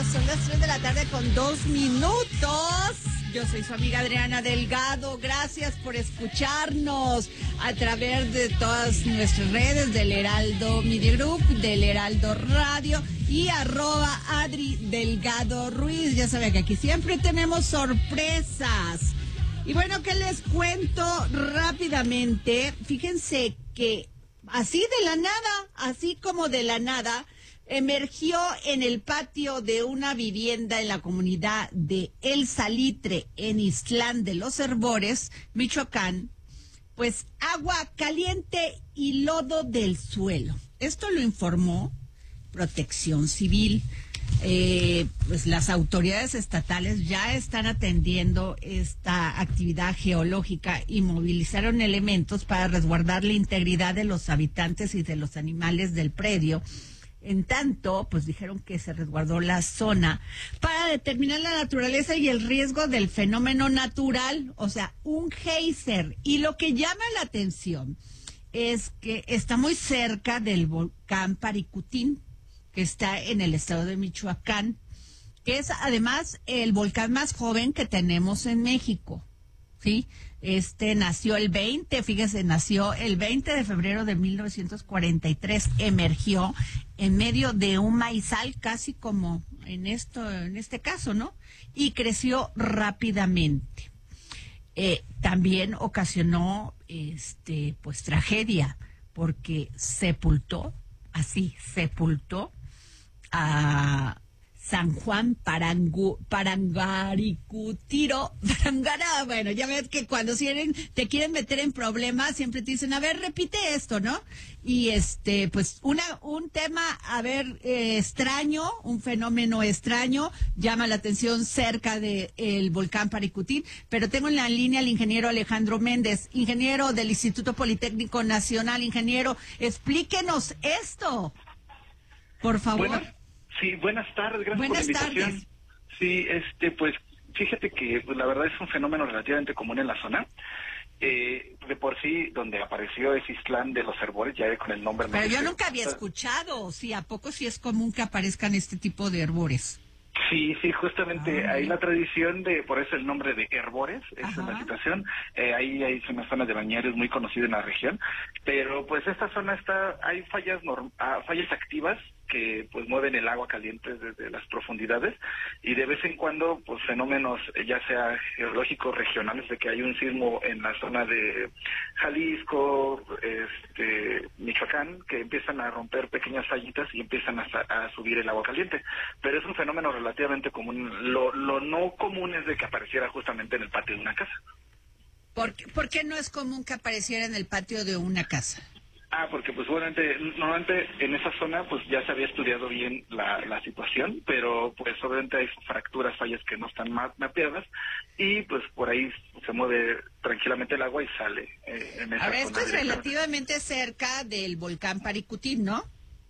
días, son las 3 de la tarde con 2 minutos. Yo soy su amiga Adriana Delgado. Gracias por escucharnos a través de todas nuestras redes del Heraldo Media Group, del Heraldo Radio y @Adri Delgado Ruiz. Ya saben que aquí siempre tenemos sorpresas. Y bueno, ¿qué les cuento rápidamente? Fíjense que así de la nada, así como de la nada, emergió en el patio de una vivienda en la comunidad de El Salitre, en Islán de los Herbores, Michoacán, pues agua caliente y lodo del suelo. Esto lo informó Protección Civil. Pues las autoridades estatales ya están atendiendo esta actividad geológica y movilizaron elementos para resguardar la integridad de los habitantes y de los animales del predio. En tanto, pues dijeron que se resguardó la zona para determinar la naturaleza y el riesgo del fenómeno natural, o sea, un geyser. Y lo que llama la atención es que está muy cerca del volcán Paricutín, que está en el estado de Michoacán, que es además el volcán más joven que tenemos en México, ¿sí? Nació el 20 de febrero de 1943, emergió en medio de un maizal, casi como en este caso, ¿no? Y creció rápidamente. También ocasionó, pues tragedia, porque sepultó a San Juan Parangaricutiro, bueno, ya ves que cuando te quieren meter en problemas, siempre te dicen, a ver, repite esto, ¿no? Y pues un tema, extraño, un fenómeno extraño, llama la atención cerca del volcán Paricutín, pero tengo en la línea al ingeniero Alejandro Méndez, ingeniero del Instituto Politécnico Nacional. Ingeniero, explíquenos esto, por favor. Buenas tardes, gracias por la invitación. Tardes. Sí, pues fíjate que pues, la verdad es un fenómeno relativamente común en la zona. De por sí, donde apareció es Islán de los Herbores, ya con el nombre. Pero yo nunca había escuchado, sí, ¿a poco sí es común que aparezcan este tipo de herbores? Sí, justamente ahí la tradición por eso el nombre de Herbores, esa es la situación. Ahí hay una zona de bañeros muy conocida en la región, pero pues esta zona hay fallas activas que pues mueven el agua caliente desde las profundidades, y de vez en cuando pues fenómenos ya sea geológicos regionales, de que hay un sismo en la zona de Jalisco, Michoacán, que empiezan a romper pequeñas fallitas y empiezan a subir el agua caliente, pero es un fenómeno relativamente común. Lo no común es de que apareciera justamente en el patio de una casa. ¿Por qué no es común que apareciera en el patio de una casa? Porque pues normalmente en esa zona pues ya se había estudiado bien la situación, pero pues obviamente hay fracturas, fallas que no están mapeadas, y pues por ahí se mueve tranquilamente el agua y sale en esa zona. Esto es relativamente cerca del volcán Paricutín, ¿no?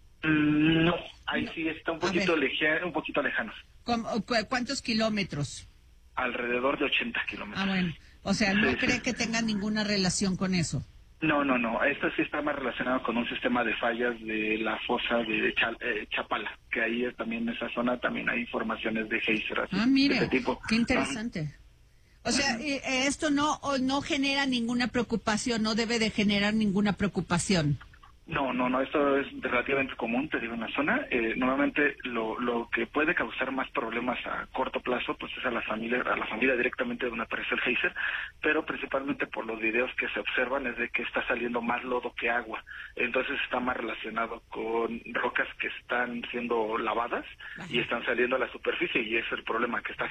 No, ahí sí está un poquito lejano. ¿Cuántos kilómetros? Alrededor de 80 kilómetros. Bueno, o sea, ¿no cree que tenga ninguna relación con eso? No, esto sí está más relacionado con un sistema de fallas de la fosa de Chapala, que ahí también en esa zona también hay formaciones de geyser mire, de ese tipo. Qué interesante. O sea, esto no genera ninguna preocupación, no debe de generar ninguna preocupación. No, esto es relativamente común, te digo, en la zona. Normalmente lo que puede causar más problemas a corto plazo pues es a la familia directamente donde aparece el geyser, pero principalmente por los videos que se observan es de que está saliendo más lodo que agua, entonces está más relacionado con rocas que están siendo lavadas y están saliendo a la superficie, y ese es el problema que está